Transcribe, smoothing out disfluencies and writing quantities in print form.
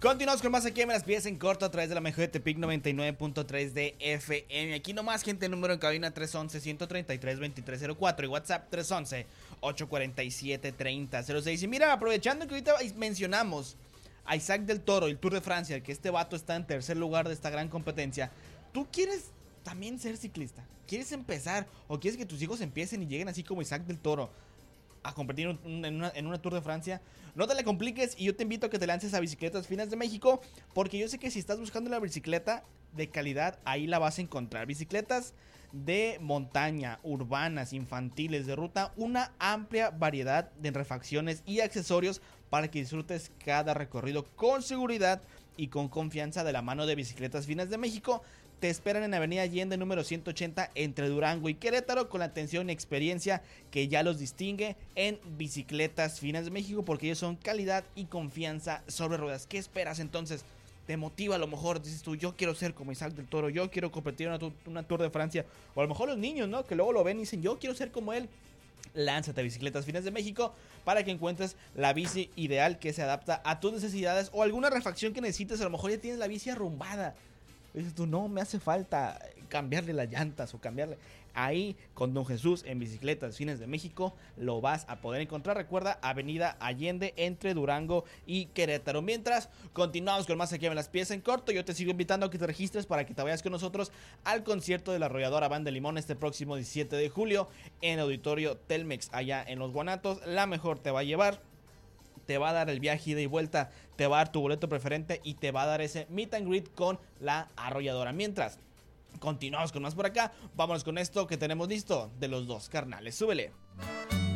Continuamos con más aquí en Me las pides en corto a través de la mejor de Tepic 99.3 de FM. Aquí nomás, gente, número en cabina 311-133-2304 y WhatsApp 311-847-3006. Y mira, aprovechando que ahorita mencionamos a Isaac del Toro, el Tour de Francia, que este vato está en tercer lugar de esta gran competencia. ¿Tú quieres también ser ciclista? ¿Quieres empezar o quieres que tus hijos empiecen y lleguen así como Isaac del Toro a competir en una Tour de Francia? No te le compliques y yo te invito a que te lances a Bicicletas Finas de México, porque yo sé que si estás buscando la bicicleta de calidad, ahí la vas a encontrar. Bicicletas de montaña, urbanas, infantiles, de ruta, una amplia variedad de refacciones y accesorios para que disfrutes cada recorrido con seguridad y con confianza de la mano de Bicicletas Finas de México. Te esperan en Avenida Allende número 180 entre Durango y Querétaro, con la atención y experiencia que ya los distingue en Bicicletas Finas de México, porque ellos son calidad y confianza sobre ruedas. ¿Qué esperas entonces? Te motiva, a lo mejor dices tú, yo quiero ser como Isaac del Toro, yo quiero competir en una Tour de Francia, o a lo mejor los niños, ¿no? Que luego lo ven y dicen, yo quiero ser como él. Lánzate a Bicicletas Finas de México para que encuentres la bici ideal que se adapta a tus necesidades o alguna refacción que necesites. A lo mejor ya tienes la bici arrumbada. Dices tú, no, me hace falta cambiarle las llantas o cambiarle. Ahí con Don Jesús en Bicicletas Finas de México lo vas a poder encontrar. Recuerda, Avenida Allende entre Durango y Querétaro. Mientras continuamos con más aquí en Las Pies en Corto, yo te sigo invitando a que te registres para que te vayas con nosotros al concierto de la Arrolladora Banda Limón este próximo 17 de julio en Auditorio Telmex allá en Los Guanatos. La mejor te va a llevar, te va a dar el viaje ida y vuelta, te va a dar tu boleto preferente y te va a dar ese meet and greet con la Arrolladora. Mientras continuamos con más por acá, vámonos con esto que tenemos listo de Los Dos Carnales. Súbele.